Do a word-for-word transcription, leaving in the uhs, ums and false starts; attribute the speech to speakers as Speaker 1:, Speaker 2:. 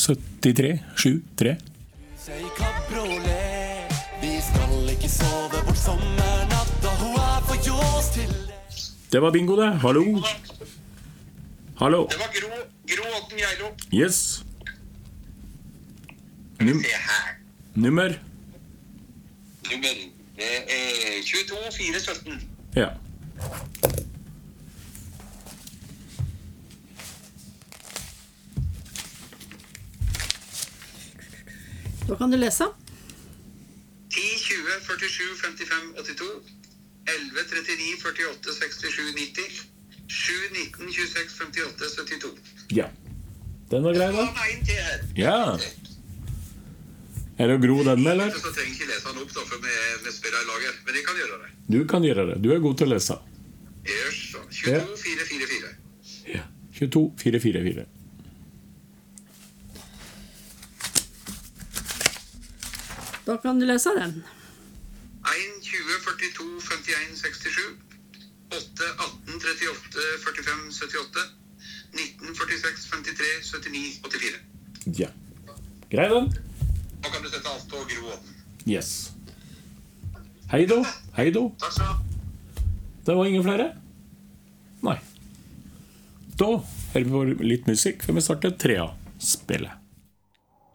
Speaker 1: syttitre sju tre. Det var bingo det. Hallo. Hallo.
Speaker 2: Det var Gro, Gro Åtten Geilo.
Speaker 1: Yes.
Speaker 2: Num Se her.
Speaker 1: Nummer?
Speaker 2: Nummer, det er tjueto fire sytten.
Speaker 1: Ja.
Speaker 3: Da kan du lese.
Speaker 2: ti tjue førtisju femtifem åttito, elleve trettini førtiåtte sekstisju nitti, sju nitten tjueseks femtiåtte syttito.
Speaker 1: Ja. Den var grei da.
Speaker 2: Så er en til her.
Speaker 1: Ja. Er det Gro den, eller?
Speaker 2: Så trenger ikke lese den opp da, for vi, vi spiller i lager, men jeg kan gjøre det.
Speaker 1: Du kan gjøre det. Du er god til å lese.
Speaker 2: Yes, tjueto fire fire fire.
Speaker 1: Ja. tjueto fire fire fire.
Speaker 3: Da kan du lese den.
Speaker 2: en tjue førtito femtien sekstisju, åtte atten trettiåtte førtifem syttiåtte, nitten førtiseks femtitre syttini åttifire.
Speaker 1: Ja. Grei den.
Speaker 2: Nå kan du sette alt på Gro Åtten.
Speaker 1: Yes. Hei da. Hei da.
Speaker 2: Takk skal du ha.
Speaker 1: Det var ingen flere? Nei. Da hører vi på litt musikk før vi starter trea spillet.